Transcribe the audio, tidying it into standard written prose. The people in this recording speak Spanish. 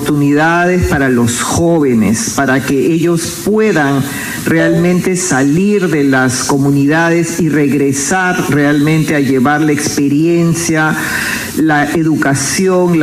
oportunidades para los jóvenes, para que ellos puedan realmente salir de las comunidades y regresar realmente a llevar la experiencia, la educación,